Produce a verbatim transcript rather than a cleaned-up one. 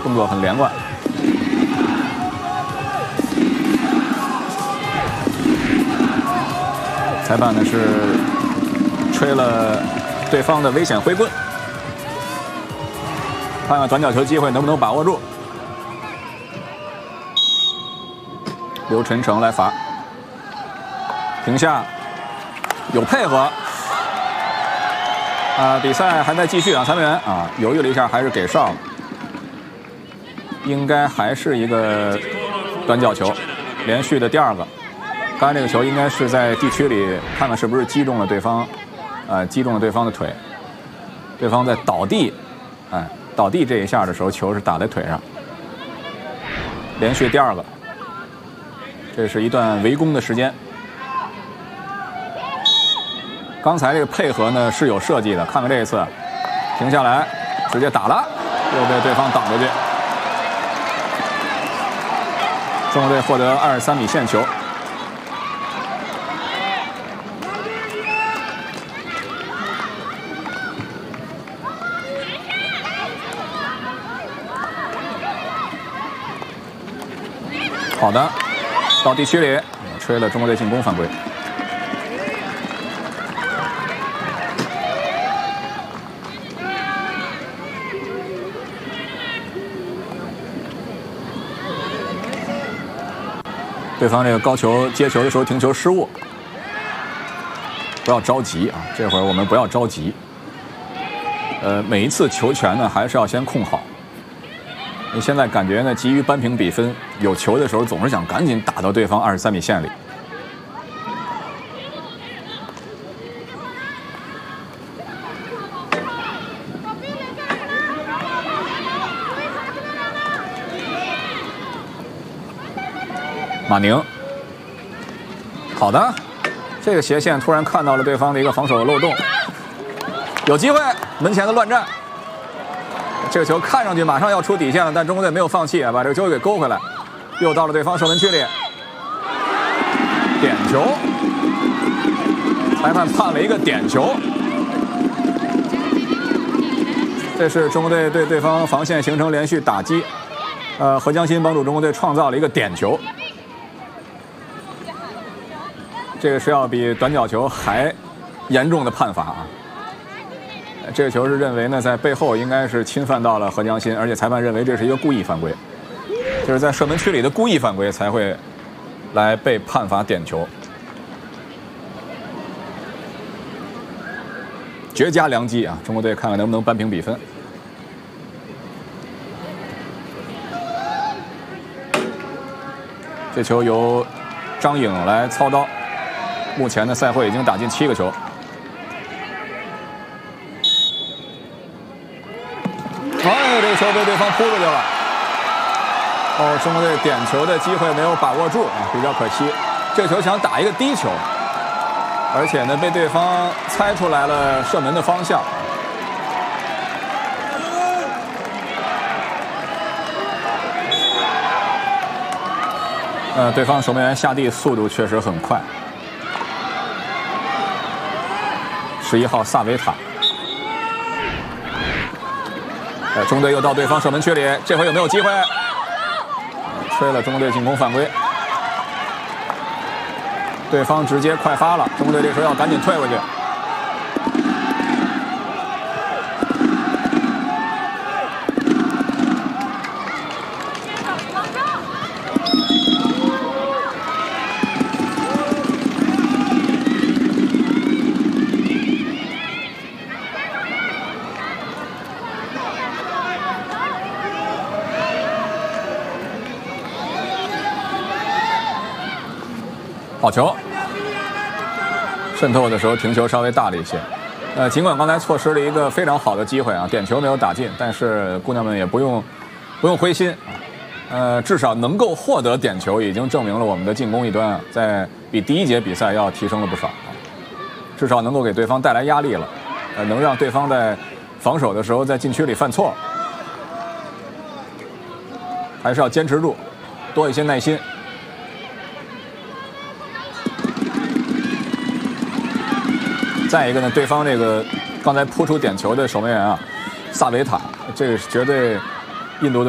动作很连贯。裁判呢是吹了对方的危险挥棍，看看短角球机会能不能把握住。刘晨成来罚，停下，有配合。啊，比赛还在继续啊，裁判员啊犹豫了一下，还是给哨了。应该还是一个短角球，连续的第二个。刚才这个球应该是在地区里，看看是不是击中了对方，呃，击中了对方的腿。对方在倒地，哎，倒地这一下的时候，球是打在腿上。连续第二个，这是一段围攻的时间。刚才这个配合呢是有设计的，看看这一次，停下来，直接打了，又被对方挡过去。中国队获得二十三米线球。好的，到地区里吹了中国队进攻犯规。对方这个高球接球的时候停球失误，不要着急啊！这会儿我们不要着急。呃，每一次球权呢还是要先控好。你现在感觉呢急于扳平比分，有球的时候总是想赶紧打到对方二十三米线里。马宁，好的，这个斜线突然看到了对方的一个防守漏洞，有机会，门前的乱战。这个球看上去马上要出底线了，但中国队没有放弃啊，把这个球给勾回来，又到了对方射门区里，点球，裁判判了一个点球，这是中国队对对方防线形成连续打击，呃，何江欣帮助中国队创造了一个点球。这个是要比短角球还严重的判罚啊！这个球是认为呢，在背后应该是侵犯到了何江欣，而且裁判认为这是一个故意犯规，就是在射门区里的故意犯规才会来被判罚点球。绝佳良机啊！中国队看看能不能扳平比分。这球由张颖来操刀。目前的赛会已经打进七个球。哎，这个球被对方扑出去了。哦，中国队点球的机会没有把握住啊，比较可惜。这个球想打一个低球，而且呢被对方猜出来了射门的方向。呃，对方守门员下地速度确实很快。十一号萨维塔，呃，中队又到对方射门区里，这回有没有机会？吹了中国队进攻犯规，对方直接快发了，中国队这时候要赶紧退回去。好球，渗透的时候停球稍微大了一些。呃，尽管刚才错失了一个非常好的机会啊，点球没有打进，但是姑娘们也不用不用灰心。呃，至少能够获得点球，已经证明了我们的进攻一端啊，在比第一节比赛要提升了不少啊。至少能够给对方带来压力了，呃，能让对方在防守的时候在禁区里犯错，还是要坚持住，多一些耐心。再一个呢，对方这个刚才扑出点球的守门员啊，萨维塔，这个是绝对印度的。